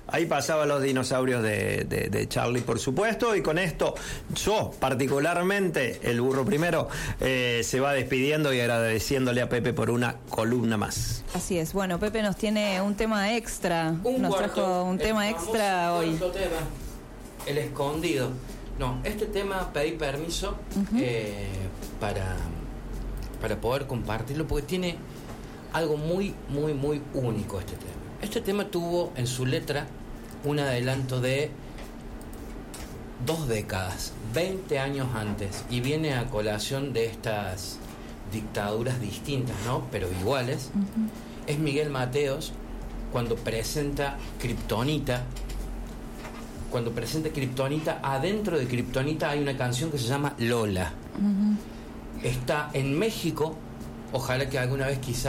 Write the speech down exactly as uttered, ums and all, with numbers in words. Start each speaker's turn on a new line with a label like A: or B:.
A: Ahí pasaban los dinosaurios de, de, de Charlie, por supuesto, y con esto yo, particularmente, el burro primero, eh, se va despidiendo y agradeciéndole a Pepe por una columna más.
B: Así es, bueno, Pepe nos tiene un tema extra,
C: Un
B: nos
C: cuarto,
B: trajo un tema extra hoy.
C: Tema, el escondido. No, este tema pedí permiso uh-huh. eh, para, para poder compartirlo, porque tiene algo muy, muy, muy único este tema. Este tema tuvo en su letra un adelanto de dos décadas, veinte años antes, y viene a colación de estas dictaduras distintas, ¿no? Pero iguales. Uh-huh. Es Miguel Mateos cuando presenta Kriptonita. Cuando presenta Kriptonita, adentro de Kriptonita hay una canción que se llama Lola. Uh-huh. Está en México, ojalá que alguna vez quizá